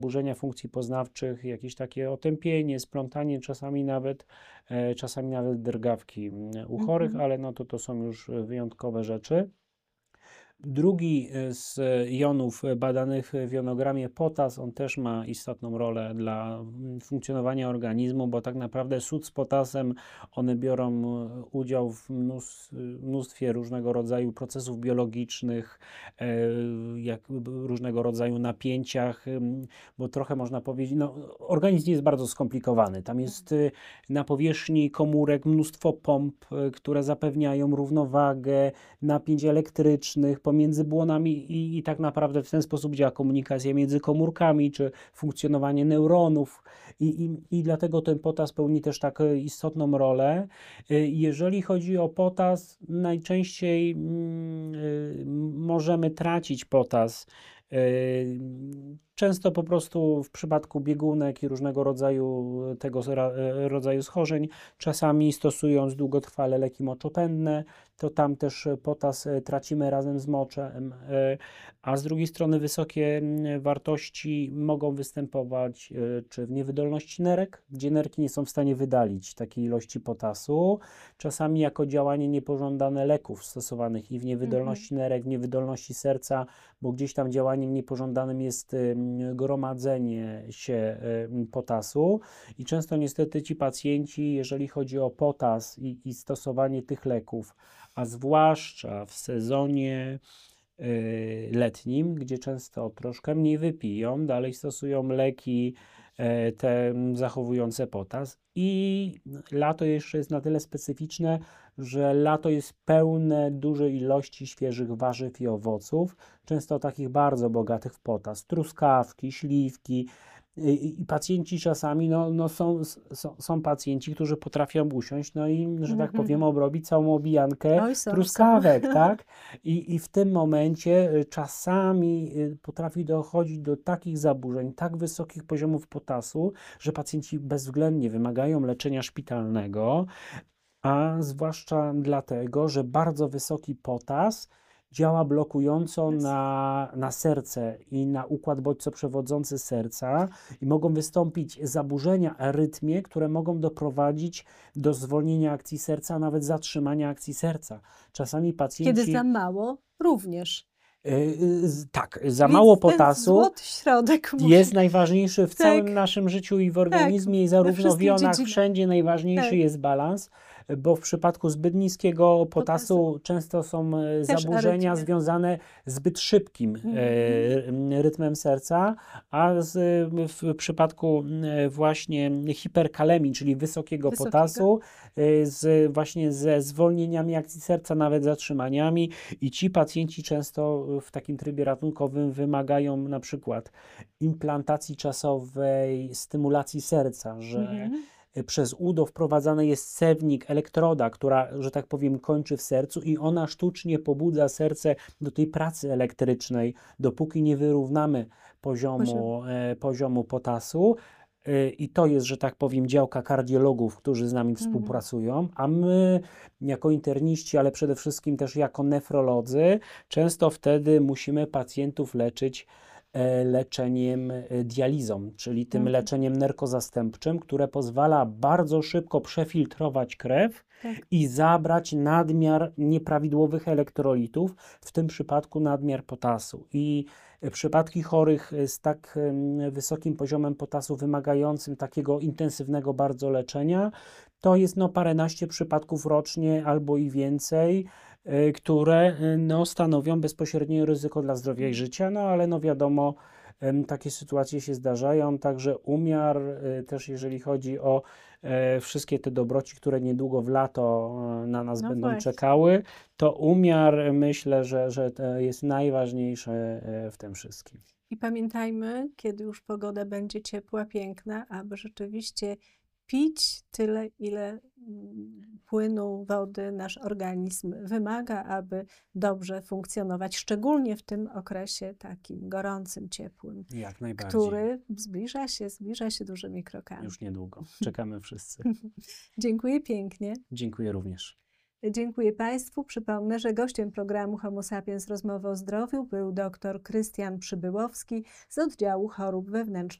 zaburzenia funkcji poznawczych, jakieś takie otępienie, splątanie, czasami nawet drgawki u chorych, ale no to są już wyjątkowe rzeczy. Drugi z jonów badanych w jonogramie, potas, on też ma istotną rolę dla funkcjonowania organizmu, bo tak naprawdę sód z potasem, one biorą udział w mnóstwie różnego rodzaju procesów biologicznych, jak różnego rodzaju napięciach, bo trochę można powiedzieć, no, organizm jest bardzo skomplikowany. Tam jest na powierzchni komórek mnóstwo pomp, które zapewniają równowagę napięć elektrycznych pomiędzy błonami i tak naprawdę w ten sposób działa komunikacja między komórkami, czy funkcjonowanie neuronów i dlatego ten potas pełni też tak istotną rolę. Jeżeli chodzi o potas, najczęściej możemy tracić potas. Często po prostu w przypadku biegunek i różnego rodzaju tego rodzaju schorzeń, czasami stosując długotrwale leki moczopędne, to tam też potas tracimy razem z moczem, a z drugiej strony wysokie wartości mogą występować czy w niewydolności nerek, gdzie nerki nie są w stanie wydalić takiej ilości potasu, czasami jako działanie niepożądane leków stosowanych i w niewydolności nerek, w niewydolności serca, bo gdzieś tam działaniem niepożądanym jest gromadzenie się potasu i często niestety ci pacjenci, jeżeli chodzi o potas i stosowanie tych leków, a zwłaszcza w sezonie letnim, gdzie często troszkę mniej wypiją, dalej stosują leki te zachowujące potas i lato jeszcze jest na tyle specyficzne, że lato jest pełne dużej ilości świeżych warzyw i owoców, często takich bardzo bogatych w potas, truskawki, śliwki. I pacjenci czasami, są pacjenci, którzy potrafią usiąść, no i, że tak powiem, obrobić całą obijankę truskawek, tak? I w tym momencie czasami potrafi dochodzić do takich zaburzeń, tak wysokich poziomów potasu, że pacjenci bezwzględnie wymagają leczenia szpitalnego, a zwłaszcza dlatego, że bardzo wysoki potas działa blokująco na serce i na układ bodźcoprzewodzący serca i mogą wystąpić zaburzenia arytmie, które mogą doprowadzić do zwolnienia akcji serca, a nawet zatrzymania akcji serca. Czasami pacjenci... Kiedy za mało również. Tak, za mało potasu złoty środek jest najważniejszy w całym naszym życiu i w organizmie, i zarówno w jonach, wszędzie najważniejszy jest balans, bo w przypadku zbyt niskiego potasu często są zaburzenia związane z zbyt szybkim rytmem serca, a w przypadku właśnie hiperkalemii, czyli wysokiego potasu, właśnie ze zwolnieniami akcji serca, nawet zatrzymaniami, i ci pacjenci często w takim trybie ratunkowym wymagają na przykład implantacji czasowej, stymulacji serca, że przez udo wprowadzany jest cewnik, elektroda, która, że tak powiem, kończy w sercu i ona sztucznie pobudza serce do tej pracy elektrycznej, dopóki nie wyrównamy poziomu potasu. I to jest, że tak powiem, działka kardiologów, którzy z nami współpracują, a my jako interniści, ale przede wszystkim też jako nefrolodzy, często wtedy musimy pacjentów leczyć leczeniem dializą, czyli tym leczeniem nerkozastępczym, które pozwala bardzo szybko przefiltrować krew i zabrać nadmiar nieprawidłowych elektrolitów, w tym przypadku nadmiar potasu. I przypadki chorych z tak wysokim poziomem potasu, wymagającym takiego intensywnego bardzo leczenia, to jest paręnaście przypadków rocznie albo i więcej, które stanowią bezpośrednie ryzyko dla zdrowia i życia, ale wiadomo, takie sytuacje się zdarzają, także umiar też, jeżeli chodzi o wszystkie te dobroci, które niedługo w lato na nas będą czekały, to umiar, myślę, że to jest najważniejsze w tym wszystkim. I pamiętajmy, kiedy już pogoda będzie ciepła, piękna, aby rzeczywiście pić tyle, ile płynu, wody nasz organizm wymaga, aby dobrze funkcjonować, szczególnie w tym okresie takim gorącym, ciepłym, jak najbardziej, który zbliża się dużymi krokami. Już niedługo. Czekamy wszyscy. Dziękuję pięknie. Dziękuję również. Dziękuję Państwu. Przypomnę, że gościem programu Homo Sapiens Rozmowy o zdrowiu był dr Krystian Przybyłowski z oddziału chorób wewnętrznych